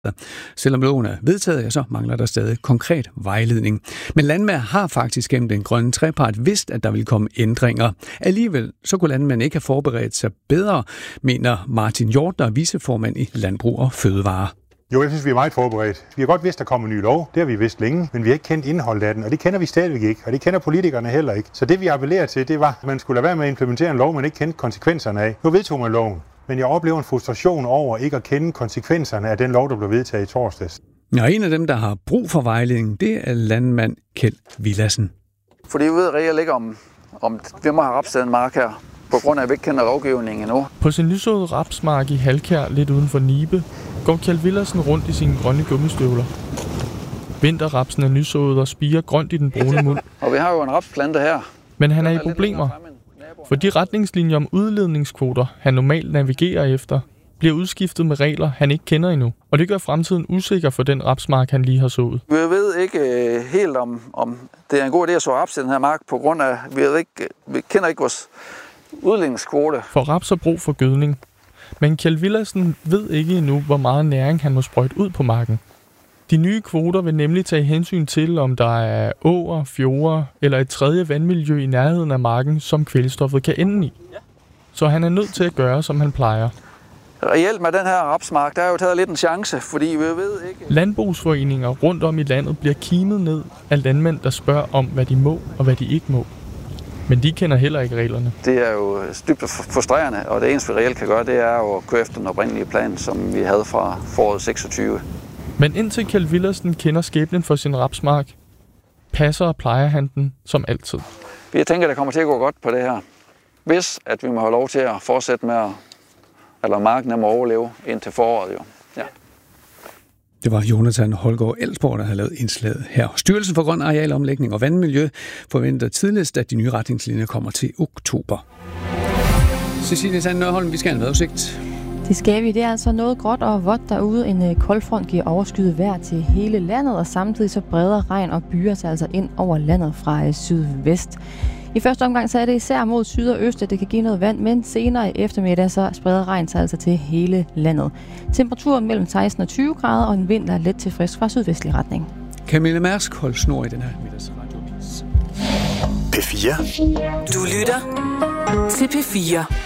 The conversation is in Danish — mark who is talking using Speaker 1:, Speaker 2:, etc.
Speaker 1: Selvom loven er vedtaget, så mangler der stadig konkret vejledning. Men landmænd har faktisk gennem den grønne trepart vidst, at der vil komme ændringer. Alligevel så kunne landmænd ikke have forberedt sig bedre, mener Martin Hjort, der er viceformand i Landbrug og Fødevare.
Speaker 2: Jo, jeg synes, vi er meget forberedt. Vi har godt vidst, at der kommer en ny lov. Det har vi vidst længe, men vi har ikke kendt indholdet af den, og det kender vi stadigvæk ikke, og det kender politikerne heller ikke. Så det, vi appellerer til, det var, at man skulle lade være med at implementere en lov, man ikke kendte konsekvenserne af. Nu vedtog man loven, men jeg oplever en frustration over ikke at kende konsekvenserne af den lov, der blev vedtaget i torsdags.
Speaker 1: Og en af dem, der har brug for vejledning, det er landmand Kjeld Villadsen.
Speaker 3: Fordi vi ved reelt ikke, om vi må have rapsat en mark her, på grund af, at vi ikke kender lovgivningen endnu.
Speaker 4: På sin nysåede rapsmark i Halkær, lidt uden for Nibe, går Kjeld Villadsen rundt i sine grønne gummistøvler. Vinterrapsen er nysået og spirer grønt i den brune muld.
Speaker 3: Og vi har jo en rapsplante her.
Speaker 4: Men han er i problemer, for de retningslinjer om udledningskvoter, han normalt navigerer efter, bliver udskiftet med regler, han ikke kender endnu. Og det gør fremtiden usikker for den rapsmark, han lige har sået.
Speaker 3: Vi ved ikke helt, om det er en god idé at så raps i den her mark, på grund af, vi kender ikke vores udledningskvote.
Speaker 4: For raps har brug for gødning. Men Kjeld Villadsen ved ikke endnu, hvor meget næring han må sprøjte ud på marken. De nye kvoter vil nemlig tage hensyn til, om der er åer, fjorde eller et tredje vandmiljø i nærheden af marken, som kvælstoffet kan ende i. Så han er nødt til at gøre, som han plejer.
Speaker 3: Reelt med den her rapsmark, der er jo taget lidt en chance, fordi vi ved ikke...
Speaker 4: Landbrugsforeninger rundt om i landet bliver kimet ned af landmænd, der spørger om, hvad de må og hvad de ikke må. Men de kender heller ikke reglerne.
Speaker 3: Det er jo dybt frustrerende, og det eneste, vi reelt kan gøre, det er jo at køre efter den oprindelige plan, som vi havde fra foråret 26.
Speaker 4: Men indtil Kjeld Villadsen kender skæbnen for sin rapsmark, passer og plejer han den som altid.
Speaker 3: Vi tænker, det kommer til at gå godt på det her. Hvis at vi må have lov til at fortsætte med eller marken må overleve indtil foråret jo. Ja.
Speaker 1: Det var Jonathan Holgaard Elsborg, der havde lavet indslaget her. Styrelsen for Grøn Arealomlægning og Vandmiljø forventer tidligst, at de nye retningslinjer kommer til oktober. Cecilie Sand Nørholm, vi skal have en vejrudsigt.
Speaker 5: Det skal vi. Det er altså noget gråt og vådt derude. En koldfront giver overskyet vejr til hele landet, og samtidig så breder regn og byer sig altså ind over landet fra sydvest. I første omgang så er det især mod syd og øst, at det kan give noget vand, men senere i eftermiddag så spreder regn sig altså til hele landet. Temperaturen mellem 16 og 20 grader, og en vind, der er let til frisk fra sydvestlig retning.
Speaker 1: Camilla Mærsk, hold snor i den her middagsradiovis.
Speaker 6: P4.
Speaker 7: Du lytter til P4.